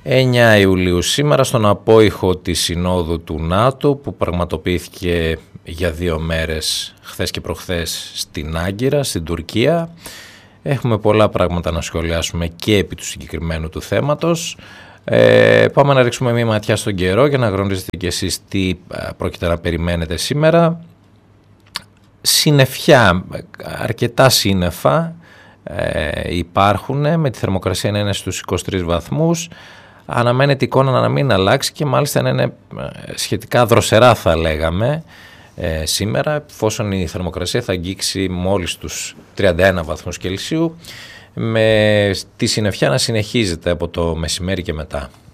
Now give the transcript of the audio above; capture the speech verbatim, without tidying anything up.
εννέα Ιουλίου σήμερα, στον απόϊχο της Συνόδου του ΝΑΤΟ που πραγματοποιήθηκε για δύο μέρες, χθες και προχθές, στην Άγκυρα, στην Τουρκία. Έχουμε πολλά πράγματα να σχολιάσουμε και επί του συγκεκριμένου του θέματος. Ε, πάμε να ρίξουμε μια ματιά στον καιρό για να γνωρίζετε και εσείς τι πρόκειται να περιμένετε σήμερα. Συννεφιά, αρκετά σύννεφα ε, υπάρχουν, με τη θερμοκρασία να είναι στους είκοσι τρεις βαθμούς. Αναμένεται η εικόνα να μην αλλάξει και μάλιστα να είναι σχετικά δροσερά, θα λέγαμε, ε, σήμερα, εφόσον η θερμοκρασία θα αγγίξει μόλις τους τριάντα ένα βαθμούς Κελσίου, με τη συννεφιά να συνεχίζεται από το μεσημέρι και μετά.